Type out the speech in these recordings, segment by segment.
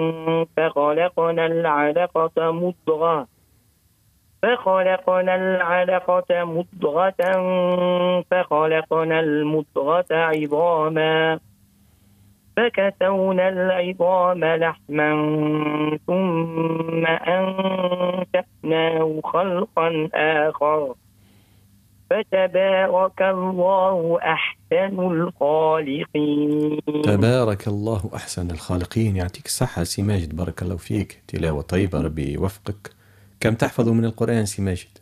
فخلقنا العلقة مضغة فخلقنا المضغة عظاما فكسونا العظام لحما ثم أنشأناه خلقا آخر فتبارك الله أحسن الخالقين. تبارك الله أحسن الخالقين. يعطيك الصحة سي ماجد، بارك الله فيك، تلاوة طيبة، ربي يوفقك. كم تحفظ من القرآن سي ماجد؟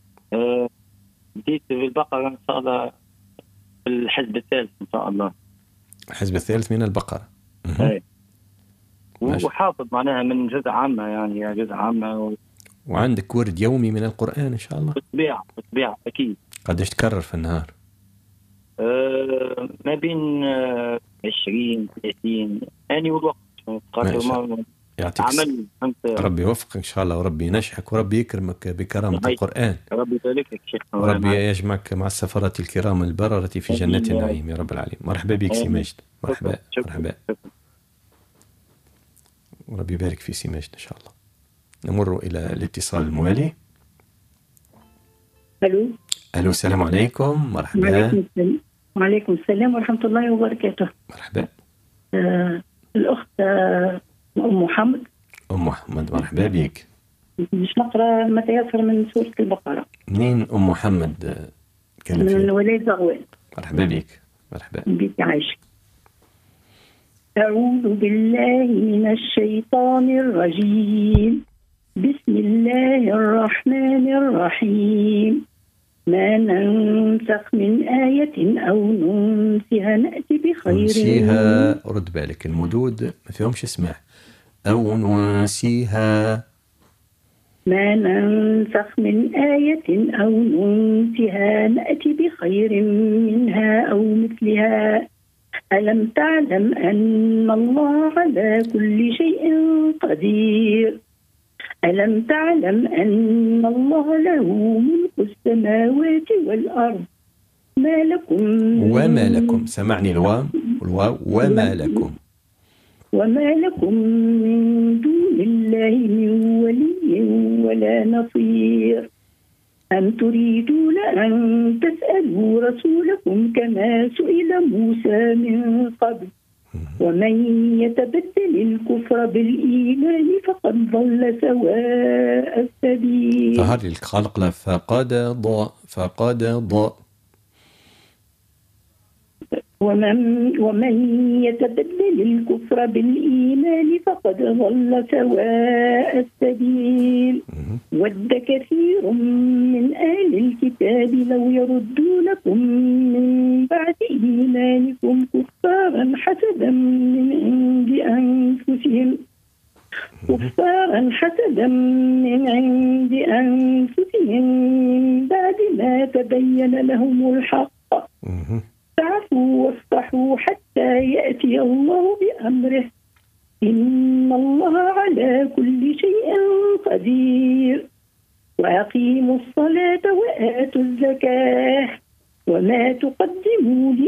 بديت بالبقرة إن شاء الله، في الحزب الثالث إن شاء الله. الحزب الثالث من البقرة. وحافظ معناها من جزء عامة، يعني جزء عامة وعندك ورد يومي من القرآن إن شاء الله؟ بالطبيعة أكيد. قديش تكرر في النهار؟ ما بين 20-30 يعني، والوقت يعطيك عمل. ربي يوفقك إن شاء الله، وربي ينجحك، وربي يكرمك بكرامة القرآن، ربي يبارك لك شيخ، وربي يجمعك مع السفرات الكرام البررة في جنات النعيم يا رب العالمين. مرحبا بك سي ماجد، مرحبا. وربي يبارك في سي ماجد إن شاء الله. نمر إلى الاتصال الموالي. ألو، السلام عليكم. مرحبا. وعليكم السلام ورحمة الله وبركاته. مرحبا. الأخت أم محمد. مرحبا بك. مش نقرأ ما تيسر من سورة البقرة. منين أم محمد؟ من ولاية زغوان. مرحبا بك. مرحبا بك عايشة. أعوذ بالله من الشيطان الرجيم. بسم الله الرحمن الرحيم. ما ننسخ من آية أو ننسها نأتي بخير. ننسيها، رد بالك المدود ما فيهمش اسمع. أو ننسيها. ما ننسخ من آية أو ننسها نأتي بخير منها أو مثلها. ألم تعلم أن الله على كل شيء قدير. ألم تعلم أن الله له ملك السماوات والأرض. ما لكم وما لكم، سمعني الواو وما لكم. وما لكم من دون الله من ولي ولا نصير. أم تريدون أن تسألوا رسولكم كما سئل موسى من قبل. ومن يتبدل الكفر بالإيمان فقد ضل سواء السبيل. ظهر الخلق فقد ضاء. ومن يتبدل الكفر بالإيمان فقد ضل سواء السبيل. ود كثير من أهل الكتاب لو يردونكم من بعد إيمانكم كفارا حسدا من عند أنفسهم من بعد ما تبين لهم الحق. فاعفوا واصفحوا حتى يأتي الله بأمره. إن الله على كل شيء قدير. وأقيموا الصلاة وآتوا الزكاة وما تقدموا